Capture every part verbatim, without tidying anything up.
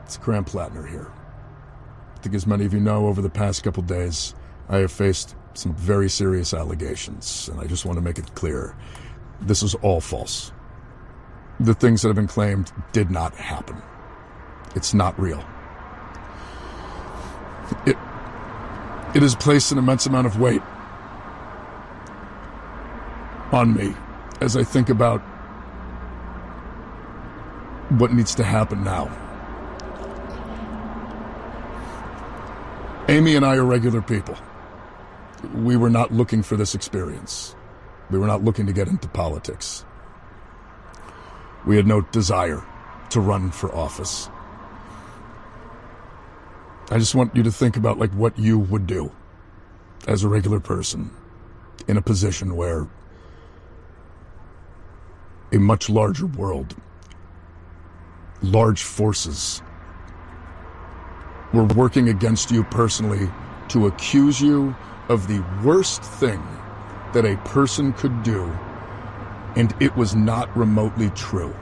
It's Graham Plattner here. I think as many of you know, over the past couple days, I have faced some very serious allegations, and I just want to make it clear. This is all false. The things that have been claimed did not happen. It's not real. It, it has placed an immense amount of weight on me as I think about what needs to happen now. Amy and I are regular people. We were not looking for this experience. We were not looking to get into politics. We had no desire to run for office. I just want you to think about like what you would do as a regular person in a position where a much larger world, large forces, were working against you personally to accuse you of the worst thing that a person could do, and it was not remotely true.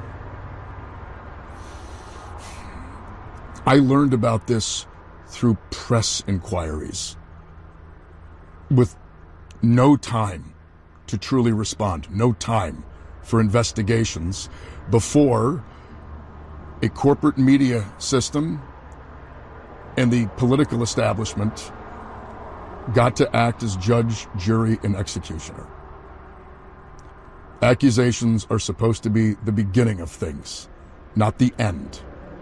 I learned about this through press inquiries, with no time to truly respond, no time for investigations before a corporate media system and the political establishment got to act as judge, jury, and executioner. Accusations are supposed to be the beginning of things, not the end.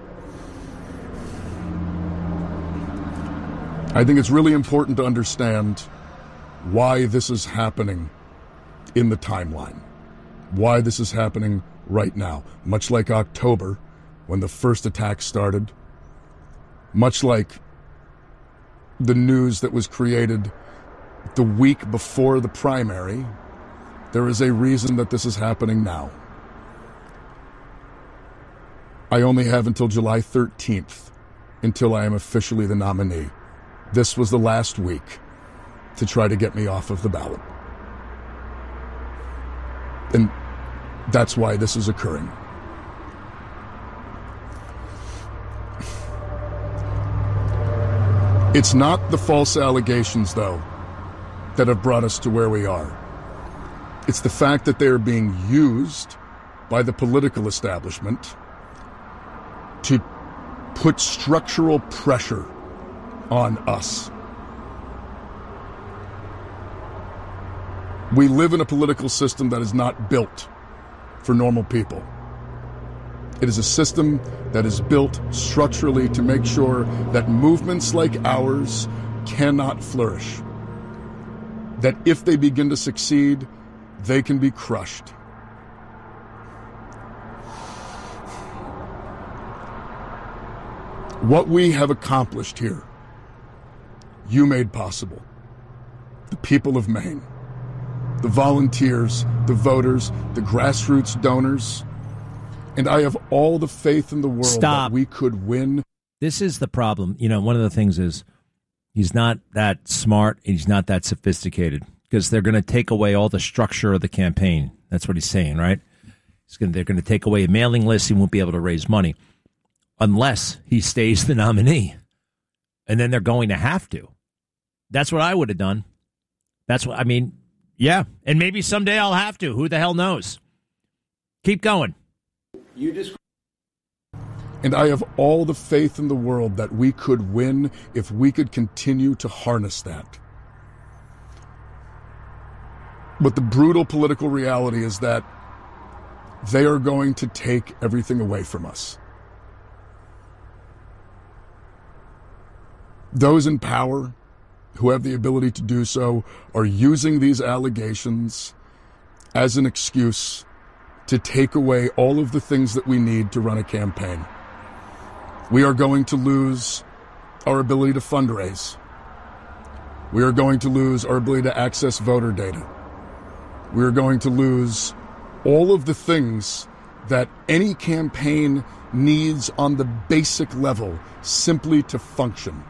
I think it's really important to understand why this is happening in the timeline, why this is happening right now. Much like October, when the first attack started, much like the news that was created the week before the primary, there is a reason that this is happening now. I only have until July thirteenth until I am officially the nominee. This was the last week to try to get me off of the ballot. And that's why this is occurring. It's not the false allegations, though, that have brought us to where we are. It's the fact that they are being used by the political establishment to put structural pressure on us. We live in a political system that is not built for normal people. It is a system that is built structurally to make sure that movements like ours cannot flourish. That if they begin to succeed, they can be crushed. What we have accomplished here, you made possible. The people of Maine, the volunteers, the voters, the grassroots donors. And I have all the faith in the world Stop. that we could win. This is the problem. You know, one of the things is he's not that smart. He's not that sophisticated because they're going to take away all the structure of the campaign. That's what he's saying, right? He's going to, they're going to take away a mailing list. He won't be able to raise money unless he stays the nominee. And then they're going to have to. That's what I would have done. That's what I mean. Yeah. And maybe someday I'll have to. Who the hell knows? Keep going. You just... And I have all the faith in the world that we could win if we could continue to harness that. But the brutal political reality is that they are going to take everything away from us. Those in power who have the ability to do so are using these allegations as an excuse to take away all of the things that we need to run a campaign. We are going to lose our ability to fundraise. We are going to lose our ability to access voter data. We are going to lose all of the things that any campaign needs on the basic level simply to function.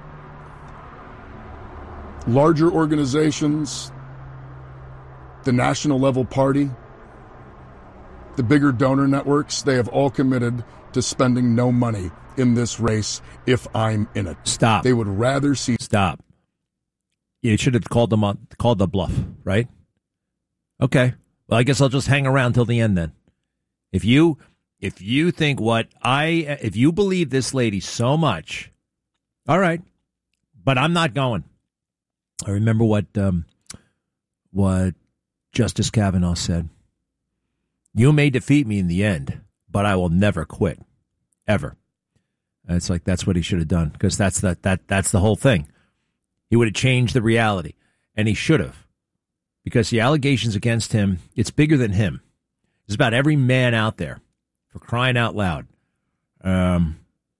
Larger organizations, the national level party, the bigger donor networks, they have all committed to spending no money in this race if I'm in it. Stop. They would rather see... Stop. You should have called them on, called the bluff, right? Okay. Well, I guess I'll just hang around till the end then. If you if you think what I if you believe this lady so much, all right. But I'm not going. I remember what um, what Justice Kavanaugh said. You may defeat me in the end, but I will never quit, ever. And it's like that's what he should have done, because that's that that that's the whole thing. He would have changed the reality, and he should have, because the allegations against him, it's bigger than him. It's about every man out there, for crying out loud. Um,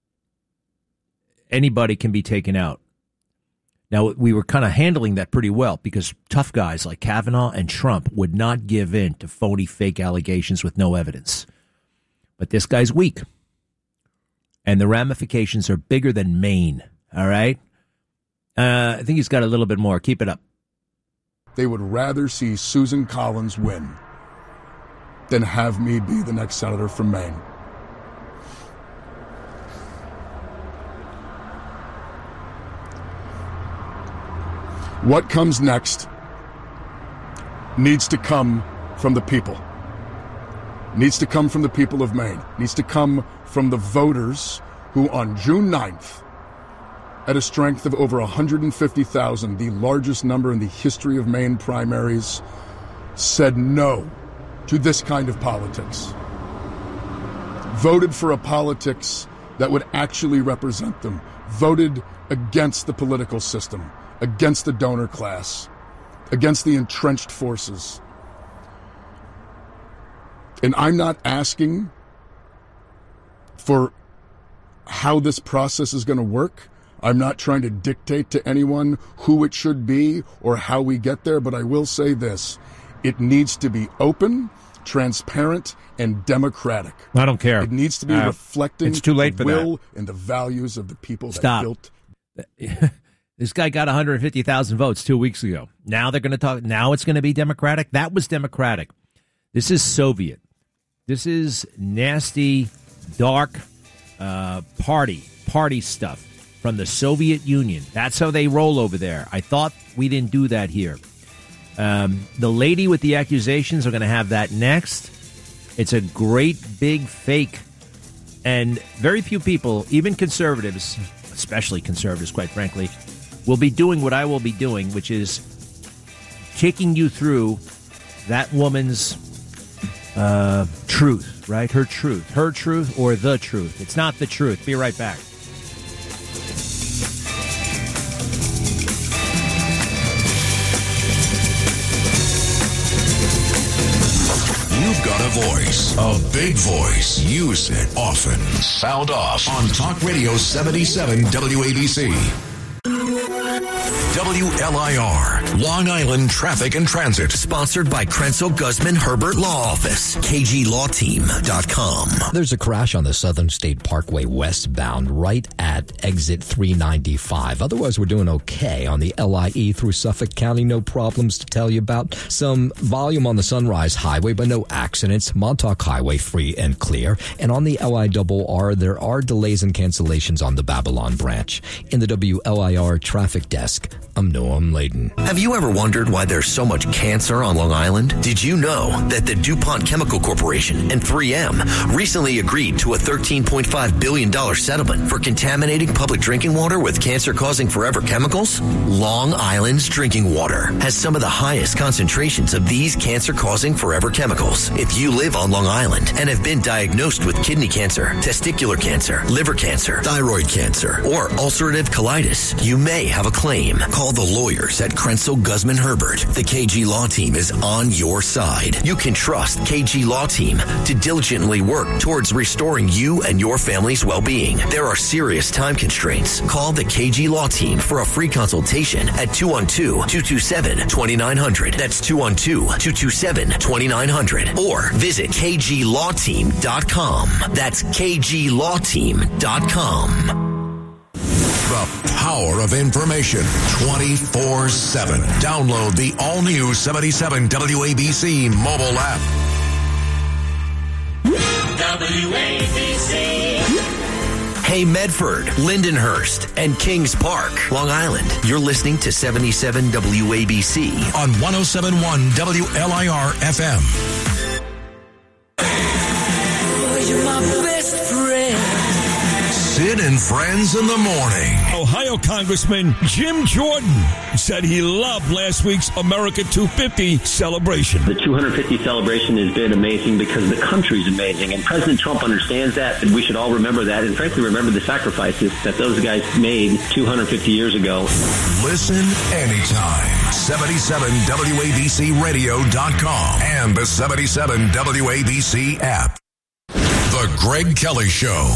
anybody can be taken out. Now, we were kind of handling that pretty well, because tough guys like Kavanaugh and Trump would not give in to phony, fake allegations with no evidence. But this guy's weak. And the ramifications are bigger than Maine, all right? Uh, I think he's got a little bit more. Keep it up. They would rather see Susan Collins win than have me be the next senator from Maine. What comes next needs to come from the people. Needs to come from the people of Maine. Needs to come from the voters who on June ninth, at a strength of over one hundred fifty thousand, the largest number in the history of Maine primaries, said no to this kind of politics. Voted for a politics that would actually represent them. Voted against the political system, against the donor class, against the entrenched forces. And I'm not asking for how this process is going to work. I'm not trying to dictate to anyone who it should be or how we get there, but I will say this. It needs to be open, transparent, and democratic. I don't care. It needs to be uh, reflecting it's too late the for will that. and the values of the people Stop. that built. This guy got one hundred fifty thousand votes two weeks ago. Now they're going to talk. Now it's going to be democratic. That was democratic. This is Soviet. This is nasty, dark uh, party, party stuff from the Soviet Union. That's how they roll over there. I thought we didn't do that here. Um, the lady with the accusations are going to have that next. It's a great big fake. And very few people, even conservatives, especially conservatives, quite frankly, will be doing what I will be doing, which is taking you through that woman's uh, truth, right? Her truth. Her truth or the truth. It's not the truth. Be right back. You've got a voice, a big voice. Use it often. Sound off on Talk Radio seventy-seven W A B C. W L I R, Long Island Traffic and Transit. Sponsored by Krenzel Guzman Herbert Law Office, K G Law Team dot com. There's a crash on the Southern State Parkway westbound right at exit three ninety-five. Otherwise, we're doing okay on the L I E through Suffolk County. No problems to tell you about. Some volume on the Sunrise Highway, but no accidents. Montauk Highway free and clear. And on the L I R R, there are delays and cancellations on the Babylon branch. In the W L I R traffic desk, I'm Noam Layden. Have you ever wondered why there's so much cancer on Long Island? Did you know that the DuPont Chemical Corporation and three M recently agreed to a thirteen point five billion dollars settlement for contaminating public drinking water with cancer-causing forever chemicals? Long Island's drinking water has some of the highest concentrations of these cancer-causing forever chemicals. If you live on Long Island and have been diagnosed with kidney cancer, testicular cancer, liver cancer, thyroid cancer, or ulcerative colitis, you may have a claim. Call the lawyers at Krenzel Guzman Herbert. The K G Law Team is on your side. You can trust K G Law Team to diligently work towards restoring you and your family's well-being. There are serious time constraints. Call the K G Law Team for a free consultation at two one two, two two seven, two nine zero zero. That's two one two, two two seven, two nine zero zero. Or visit K G Law Team dot com. That's K G Law Team dot com. The power of information twenty-four seven. Download the all-new seventy-seven W A B C mobile app. W A B C Hey Medford, Lindenhurst, and Kings Park, Long Island. You're listening to seventy-seven W A B C on one oh seven point one W L I R F M. You're my best friend. Sid and Friends in the Morning. Ohio Congressman Jim Jordan said he loved last week's America two fifty celebration. The two hundred fifty celebration has been amazing because the country's amazing, and President Trump understands that, and we should all remember that, and frankly remember the sacrifices that those guys made two hundred fifty years ago. Listen anytime. seventy-seven W A B C radio dot com and the seventy-seven W A B C app. The Greg Kelly Show.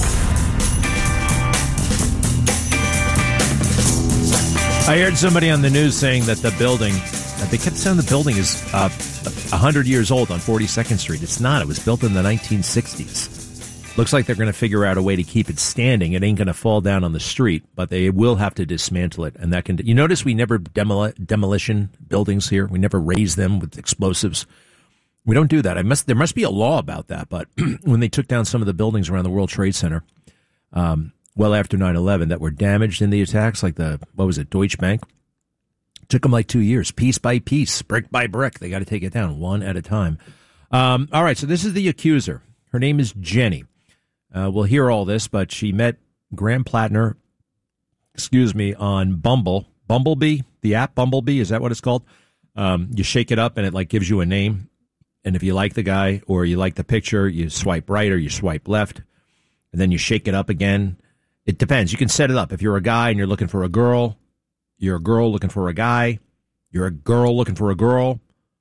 I heard somebody on the news saying that the building, that they kept saying the building is uh, one hundred years old on forty-second Street. It's not. It was built in the nineteen sixties. Looks like they're going to figure out a way to keep it standing. It ain't going to fall down on the street, but they will have to dismantle it. And that can. You notice we never demol- demolition buildings here. We never raise them with explosives. We don't do that. I must. There must be a law about that. But when they took down some of the buildings around the World Trade Center, um, well after nine eleven, that were damaged in the attacks, like the, what was it, Deutsche Bank? Took them like two years, piece by piece, brick by brick. They got to take it down one at a time. Um, all right, so this is the accuser. Her name is Jenny. Uh, we'll hear all this, but she met Graham Plattner, excuse me, on Bumble. Bumblebee, the app Bumblebee, is that what it's called? Um, you shake it up and it like gives you a name. And if you like the guy or you like the picture, you swipe right or you swipe left. And then you shake it up again. It depends. You can set it up. If you're a guy and you're looking for a girl, you're a girl looking for a guy, you're a girl looking for a girl,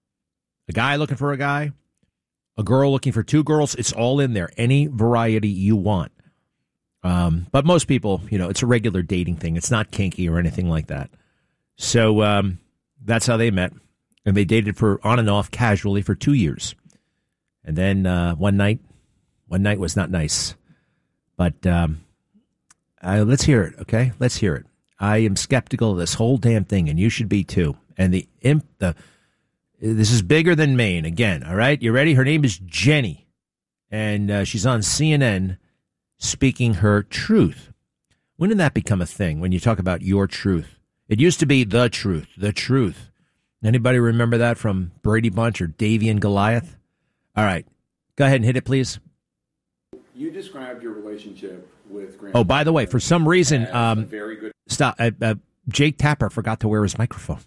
a guy looking for a guy, a girl looking for two girls. It's all in there. Any variety you want. Um, but most people, you know, it's a regular dating thing. It's not kinky or anything like that. So um, that's how they met. And they dated for on and off casually for two years. And then uh, one night, one night was not nice. But um, uh, let's hear it, okay? Let's hear it. I am skeptical of this whole damn thing, and you should be too. And the imp, the this is bigger than Maine again. All right, you ready? Her name is Jenny, and uh, she's on C N N speaking her truth. When did that become a thing? When you talk about your truth, it used to be the truth, the truth. Anybody remember that from Brady Bunch or Davy and Goliath? All right, go ahead and hit it, please. You described your relationship with Graham. Oh, by the way, for some reason, um, very good. Stop. Uh, uh, Jake Tapper forgot to wear his microphone.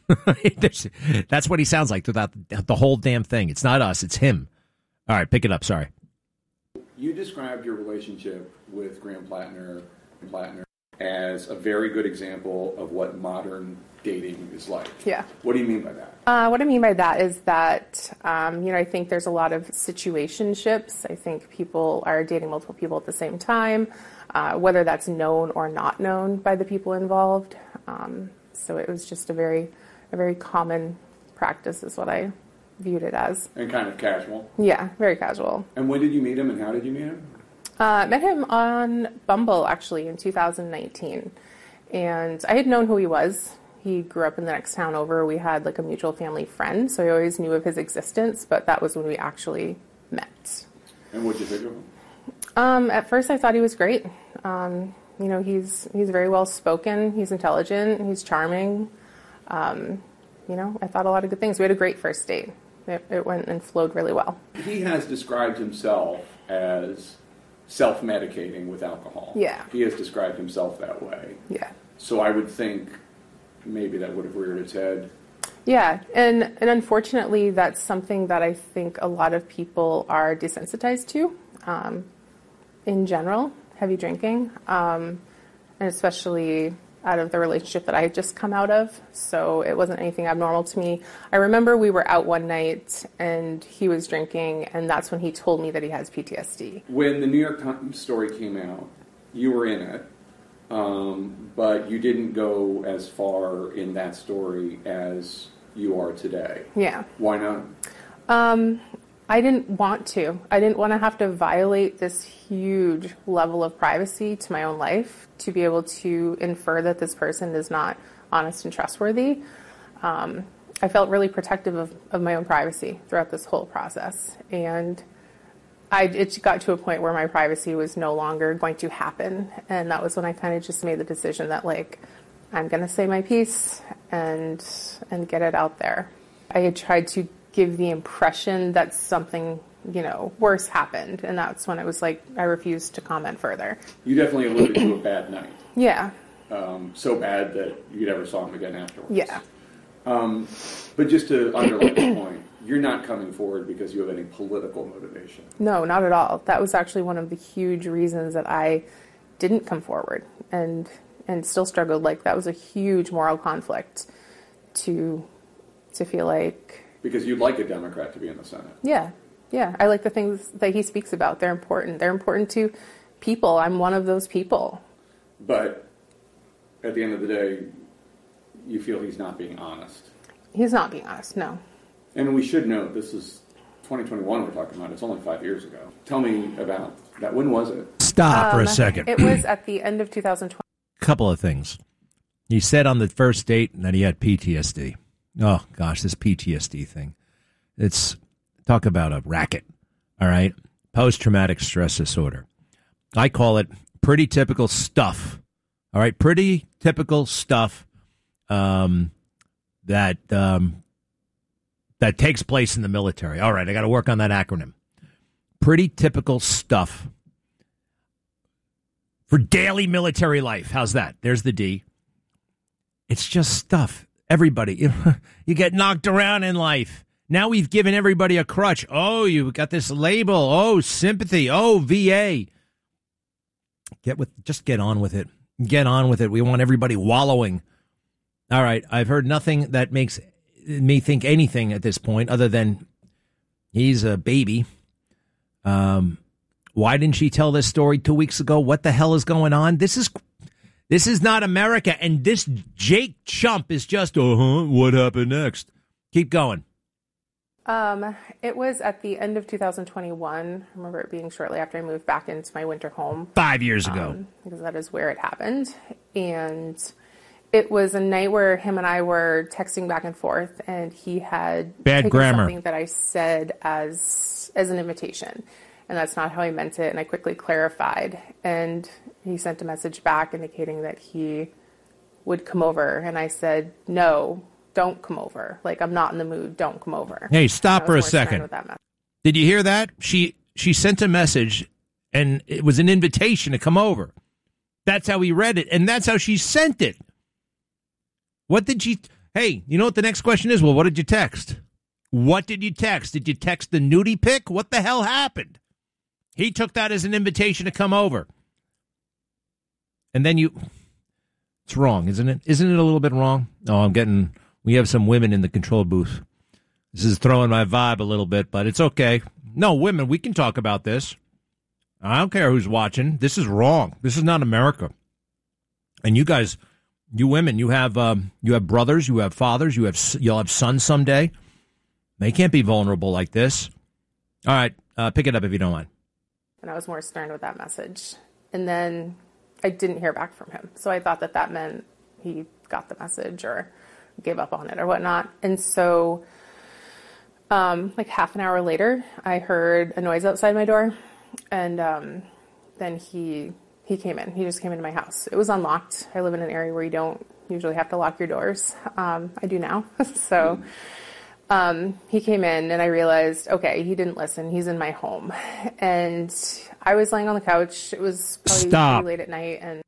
That's what he sounds like throughout the whole damn thing. It's not us. It's him. All right, pick it up. Sorry. You described your relationship with Graham Plattner, Plattner as a very good example of what modern dating is like. Yeah. What do you mean by that? Uh, what I mean by that is that, um, you know, I think there's a lot of situationships. I think people are dating multiple people at the same time, uh, whether that's known or not known by the people involved. Um, so it was just a very, a very common practice is what I viewed it as. And kind of casual? Yeah, very casual. And when did you meet him and how did you meet him? I uh, met him on Bumble, actually, in two thousand nineteen. And I had known who he was. He grew up in the next town over. We had like a mutual family friend, so I always knew of his existence, but that was when we actually met. And what did you think of him? Um, at first, I thought he was great. Um, you know, he's he's very well spoken. He's intelligent. He's charming. Um, you know, I thought a lot of good things. We had a great first date. It, it went and flowed really well. He has described himself as self-medicating with alcohol. Yeah. He has described himself that way. Yeah. So I would think maybe that would have reared its head. Yeah, and, and unfortunately, that's something that I think a lot of people are desensitized to um, in general, heavy drinking, um, and especially out of the relationship that I had just come out of. So it wasn't anything abnormal to me. I remember we were out one night and he was drinking, and that's when he told me that he has P T S D. When the New York Times story came out, you were in it. Um, but you didn't go as far in that story as you are today. Yeah. Why not? Um, I didn't want to. I didn't want to have to violate this huge level of privacy to my own life to be able to infer that this person is not honest and trustworthy. Um, I felt really protective of, of my own privacy throughout this whole process. And I it got to a point where my privacy was no longer going to happen, and that was when I kind of just made the decision that, like, I'm going to say my piece and and get it out there. I had tried to give the impression that something, you know, worse happened, and that's when it was like I refused to comment further. You definitely alluded to a bad night. Yeah. Um, so bad that you never saw him again afterwards. Yeah. Um, but just to underline the point, you're not coming forward because you have any political motivation. No, not at all. That was actually one of the huge reasons that I didn't come forward and and still struggled. Like, that was a huge moral conflict to to feel like... Because you'd like a Democrat to be in the Senate. Yeah, yeah. I like the things that he speaks about. They're important. They're important to people. I'm one of those people. But at the end of the day, you feel he's not being honest. He's not being honest, no. And we should note, this is twenty twenty-one we're talking about. It's only five years ago. Tell me about that. When was it? Stop um, for a second. It was at the end of two thousand twenty. Couple of things. He said on the first date that he had P T S D. Oh, gosh, this P T S D thing. It's, talk about a racket, all right? Post-traumatic stress disorder. I call it pretty typical stuff, all right? Pretty typical stuff um, that um, that takes place in the military. All right, I got to work on that acronym. Pretty typical stuff for daily military life. How's that? There's the D. It's just stuff. Everybody, you get knocked around in life. Now we've given everybody a crutch. Oh, you got this label. Oh, sympathy. Oh, V A. Get with, just get on with it. Get on with it. We want everybody wallowing. All right, I've heard nothing that makes me think anything at this point other than he's a baby. Um, why didn't she tell this story two weeks ago? What the hell is going on? This is this is not America, and this Jake Chump is just, uh-huh, what happened next? Keep going. Um, it was at the end of two thousand twenty-one. I remember it being shortly after I moved back into my winter home. Five years ago. Um, because that is where it happened. And it was a night where him and I were texting back and forth, and he had Bad taken grammar. something that I said as as an invitation. And that's not how I meant it, and I quickly clarified. And he sent a message back indicating that he would come over, and I said, no, don't come over. Like, I'm not in the mood. Don't come over. Hey, stop for a second. Did you hear that? She she sent a message, and it was an invitation to come over. That's how he read it, and that's how she sent it. What did she... Hey, you know what the next question is? Well, what did you text? What did you text? Did you text the nudie pic? What the hell happened? He took that as an invitation to come over. And then you... It's wrong, isn't it? Isn't it a little bit wrong? Oh, I'm getting... We have some women in the control booth. This is throwing my vibe a little bit, but it's okay. No, women, we can talk about this. I don't care who's watching. This is wrong. This is not America. And you guys, you women, you have um, you have brothers, you have fathers, you have you'll have sons someday. They can't be vulnerable like this. All right, uh, pick it up if you don't mind. And I was more stern with that message. And then I didn't hear back from him. So I thought that that meant he got the message or gave up on it or whatnot. And so um, like half an hour later, I heard a noise outside my door. And um, then he he came in. He just came into my house. It was unlocked. I live in an area where you don't usually have to lock your doors. Um, I do now. so... Um, he came in and I realized, okay, he didn't listen. He's in my home. And I was laying on the couch. It was probably Stop. pretty late at night. And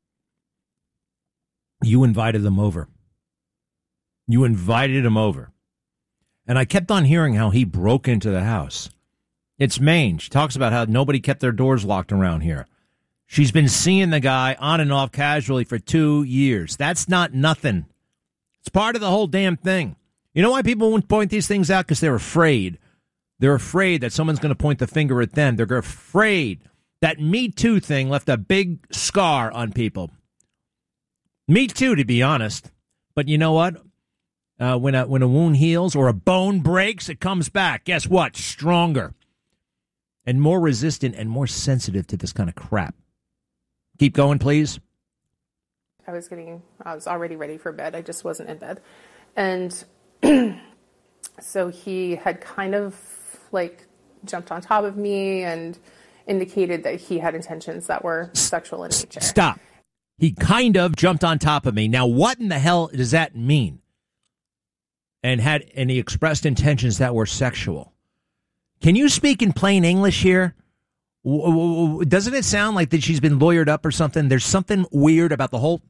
you invited them over. You invited him over. And I kept on hearing how he broke into the house. It's Maine. She talks about how nobody kept their doors locked around here. She's been seeing the guy on and off casually for two years. That's not nothing. It's part of the whole damn thing. You know why people won't point these things out? Because they're afraid. They're afraid that someone's going to point the finger at them. They're afraid. That Me Too thing left a big scar on people. Me too, to be honest. But you know what? Uh, when a, when a wound heals or a bone breaks, it comes back. Guess what? Stronger. And more resistant and more sensitive to this kind of crap. Keep going, please. I was getting, I was already ready for bed. I just wasn't in bed. And so he had kind of like jumped on top of me and indicated that he had intentions that were sexual in nature. Stop. He kind of jumped on top of me. Now, what in the hell does that mean? And had and he expressed intentions that were sexual. Can you speak in plain English here? Doesn't it sound like that she's been lawyered up or something? There's something weird about the whole...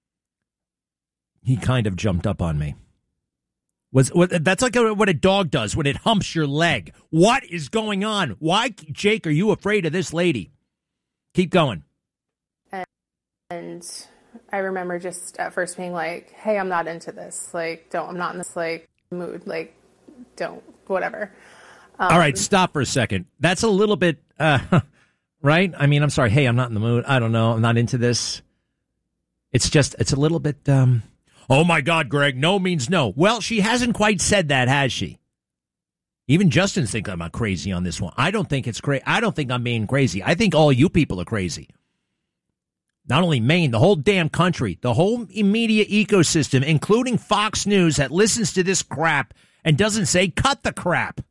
He kind of jumped up on me. Was what, that's like a, what a dog does when it humps your leg. What is going on? Why, Jake, are you afraid of this lady? Keep going. And, and I remember just at first being like, hey, I'm not into this. Like, don't, I'm not in this, like, mood. Like, don't, whatever. Um, All right, stop for a second. That's a little bit, uh, right? I mean, I'm sorry. Hey, I'm not in the mood. I don't know. I'm not into this. It's just, it's a little bit, um, oh my God, Greg, no means no. Well, she hasn't quite said that, has she? Even Justin thinks I'm not crazy on this one. I don't think it's crazy. I don't think I'm being crazy. I think all you people are crazy. Not only Maine, the whole damn country, the whole media ecosystem, including Fox News that listens to this crap and doesn't say, cut the crap.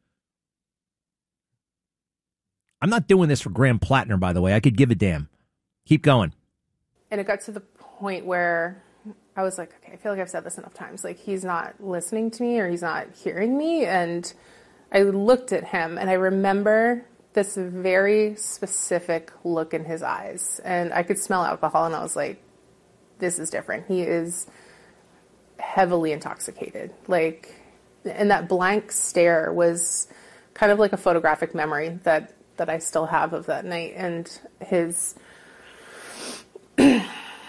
I'm not doing this for Graham Plattner, by the way. I could give a damn. Keep going. And it got to the point where I was like, okay, I feel like I've said this enough times. Like, he's not listening to me or he's not hearing me. And I looked at him and I remember this very specific look in his eyes. And I could smell alcohol and I was like, this is different. He is heavily intoxicated. Like, and that blank stare was kind of like a photographic memory that that I still have of that night. And his, it,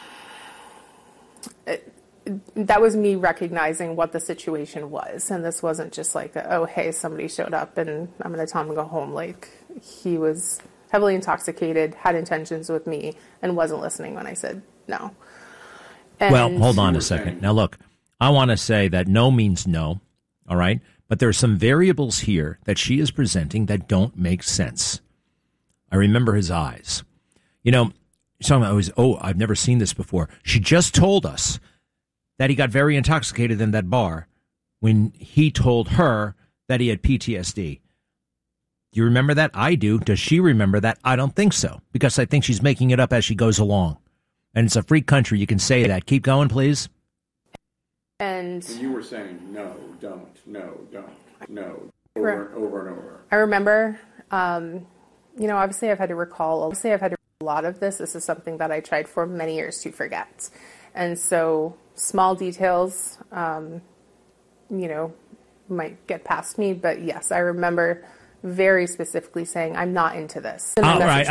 that was me recognizing what the situation was. And this wasn't just like, a, oh, hey, somebody showed up and I'm going to tell him to go home. Like, he was heavily intoxicated, had intentions with me, and wasn't listening when I said no. And well, hold on a second. Now, look, I want to say that no means no, all right? But there are some variables here that she is presenting that don't make sense. I remember his eyes. You know, he's talking about, always, oh, I've never seen this before. She just told us that he got very intoxicated in that bar when he told her that he had P T S D. Do you remember that? I do. Does she remember that? I don't think so, because I think she's making it up as she goes along. And it's a free country. You can say that. Keep going, please. And, and you were saying, no, don't, no, don't, no, over and over and over. I remember, um, you know, obviously I've had to recall, obviously I've had to a lot of this. This is something that I tried for many years to forget. And so small details, um, you know, might get past me. But yes, I remember very specifically saying, I'm not into this. All right.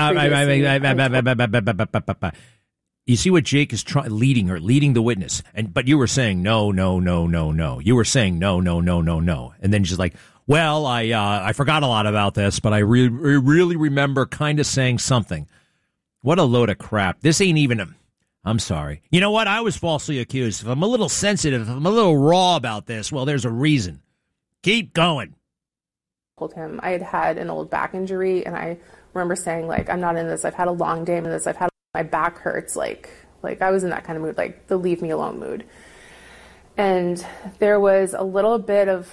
You see what Jake is trying, leading her, leading the witness. And but you were saying, no, no, no, no, no. You were saying, no, no, no, no, no. And then she's like, well, I uh, I forgot a lot about this, but I re- really remember kind of saying something. What a load of crap. This ain't even a... I'm sorry. You know what? I was falsely accused. If I'm a little sensitive, if I'm a little raw about this, well, there's a reason. Keep going. Told him I had had an old back injury, and I remember saying, like, I'm not in this. I've had a long day in this. I've had my back hurts. Like, like I was in that kind of mood, like the leave me alone mood. And there was a little bit of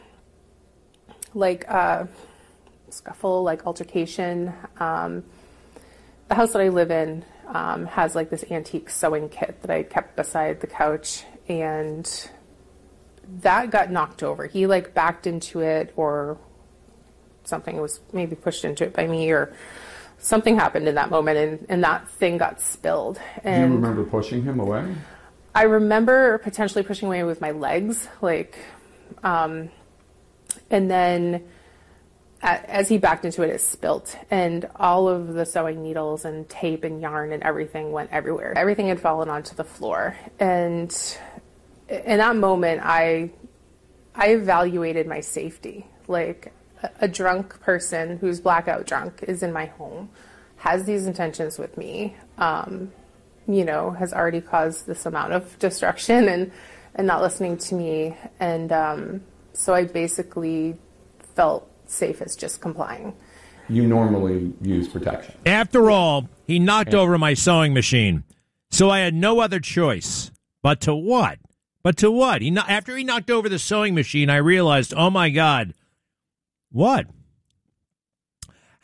like uh, scuffle, like altercation. Um, the house that I live in um, has like this antique sewing kit that I kept beside the couch, and that got knocked over. He like backed into it, or something was maybe pushed into it by me, or something happened in that moment, and, and that thing got spilled. And do you remember pushing him away? I remember potentially pushing away with my legs, like, um, and then a, as he backed into it, it spilt, and all of the sewing needles and tape and yarn and everything went everywhere. Everything had fallen onto the floor, and in that moment, I, I evaluated my safety. Like, a, a drunk person who's blackout drunk is in my home, has these intentions with me, um, you know, has already caused this amount of destruction and, and not listening to me. And um, so I basically felt safe as just complying. You normally use protection. After all, he knocked yeah. over my sewing machine. So I had no other choice. But to what? But to what? He no- After he knocked over the sewing machine, I realized, oh, my God. What?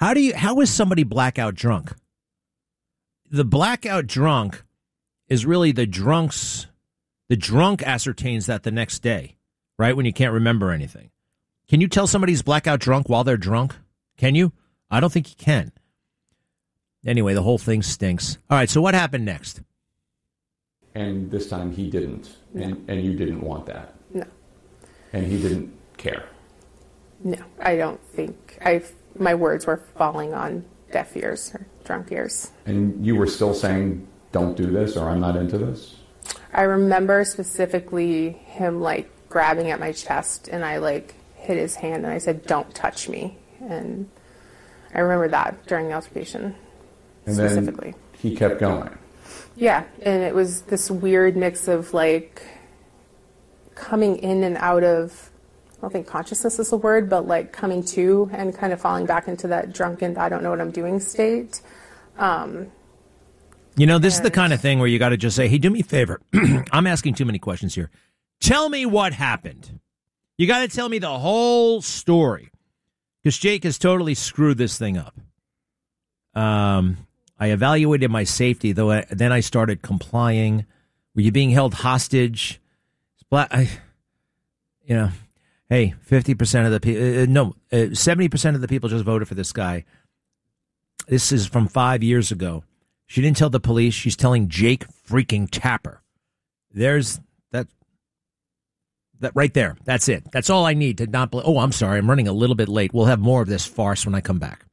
How do you? How is somebody blackout drunk? The blackout drunk is really the drunk's. The drunk ascertains that the next day, right, when you can't remember anything. Can you tell somebody's blackout drunk while they're drunk? Can you? I don't think you can. Anyway, the whole thing stinks. All right, so what happened next? And this time he didn't, No. and, and you didn't want that. No. And he didn't care. No, I don't think I. My words were falling on deaf ears or drunk ears. And you were still saying, don't do this, or I'm not into this? I remember specifically him like grabbing at my chest, and I like hit his hand, and I said, "Don't touch me." And I remember that during the altercation, and specifically. Then he kept going. Yeah, and it was this weird mix of like coming in and out of, I don't think consciousness is the word, but like coming to and kind of falling back into that drunken, I don't know what I'm doing state. Um, You know, this and, is the kind of thing where you got to just say, hey, do me a favor. I'm asking too many questions here. Tell me what happened. You got to tell me the whole story, because Jake has totally screwed this thing up. Um, I evaluated my safety, though. I, then I started complying. Were you being held hostage? I, you know, hey, fifty percent of the people, uh, no, uh, seventy percent of the people just voted for this guy. This is from five years ago. She didn't tell the police. She's telling Jake freaking Tapper. There's that. That right there. That's it. That's all I need to not. Bl- oh, I'm sorry. I'm running a little bit late. We'll have more of this farce when I come back.